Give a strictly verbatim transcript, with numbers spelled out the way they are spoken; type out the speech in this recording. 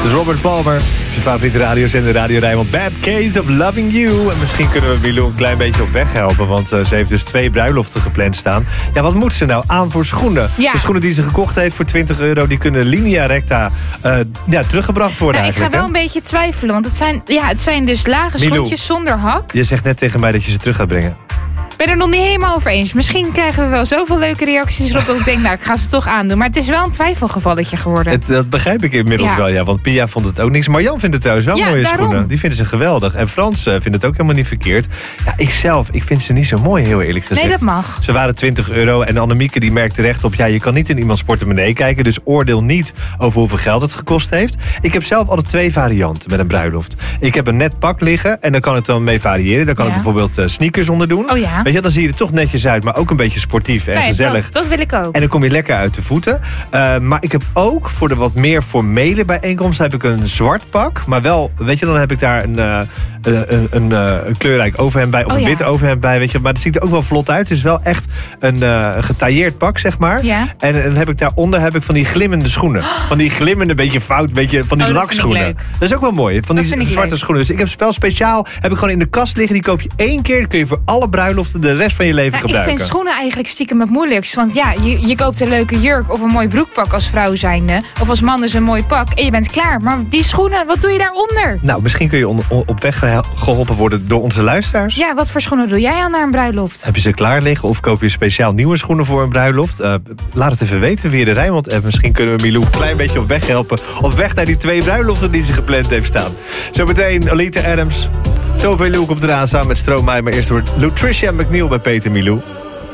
Dus Robert Palmer, zijn favoriete radiozender Radio Rijnmond. Bad Case of Loving You. En misschien kunnen we Milou een klein beetje op weg helpen. Want uh, ze heeft dus twee bruiloften gepland staan. Ja, wat moet ze nou aan voor schoenen? Ja. De schoenen die ze gekocht heeft voor twintig euro... die kunnen linea recta uh, ja, teruggebracht worden nou, ik ga wel hè? een beetje twijfelen. Want het zijn, ja, het zijn dus lage Milou, schoentjes zonder hak. Je zegt net tegen mij dat je ze terug gaat brengen. Ik ben er nog niet helemaal over eens. Misschien krijgen we wel zoveel leuke reacties erop dat ik denk, nou, ik ga ze toch aandoen. Maar het is wel een twijfelgevalletje geworden. Het, dat begrijp ik inmiddels Ja. wel, ja. Want Pia vond het ook niks. Marjan vindt het trouwens wel Ja, mooie daarom. schoenen. Die vinden ze geweldig. En Frans uh, vindt het ook helemaal niet verkeerd. Ja, ik zelf, ik vind ze niet zo mooi, heel eerlijk gezegd. Nee, dat mag. Ze waren twintig euro. En Annemieke die merkte recht op... ja, je kan niet in iemands portemonnee kijken. Dus oordeel niet over hoeveel geld het gekost heeft. Ik heb zelf altijd twee varianten met een bruiloft. Ik heb een net pak liggen. En dan kan het dan mee variëren. Dan kan Ja. ik bijvoorbeeld uh, sneakers onder doen. Oh ja. Weet je, dan zie je er toch netjes uit. Maar ook een beetje sportief en Nee, gezellig. Dat, dat wil ik ook. En dan kom je lekker uit de voeten. Uh, maar ik heb ook voor de wat meer formele bijeenkomsten... heb ik een zwart pak. Maar wel, weet je, dan heb ik daar een, uh, een, een, uh, een kleurrijk overhemd bij. Of Oh, een ja. wit overhemd bij. Weet je. Maar dat ziet er ook wel vlot uit. Het is wel echt een uh, getailleerd pak, zeg maar. Ja. En, en dan heb ik daaronder heb ik van die glimmende schoenen. Van die glimmende, beetje fout, beetje van die Oh, dat vind ik lakschoenen. leuk. Dat is ook wel mooi. Van Dat die vind ik zwarte leuk. schoenen. Dus ik heb spel speciaal heb ik gewoon in de kast liggen. Die koop je één keer. Dan kun je voor alle bruiloften de rest van je leven Nou, ik gebruiken. vind schoenen eigenlijk stiekem het moeilijkst. Want ja, je, je koopt een leuke jurk of een mooi broekpak als vrouw zijnde. Of als man dus een mooi pak en je bent klaar. Maar die schoenen, wat doe je daaronder? Nou, misschien kun je on- on- op weg gehe- geholpen worden door onze luisteraars. Ja, wat voor schoenen doe jij aan naar een bruiloft? Heb je ze klaar liggen of koop je speciaal nieuwe schoenen voor een bruiloft? Uh, laat het even weten via de Rijnmond app. Misschien kunnen we Milou een klein beetje op weg helpen. Op weg naar die twee bruiloften die ze gepland heeft staan. Zometeen Olita Adams. Zoveel Milou komt eraan samen met Stromae. Maar eerst wordt Lutricia McNeil bij Peter Milou.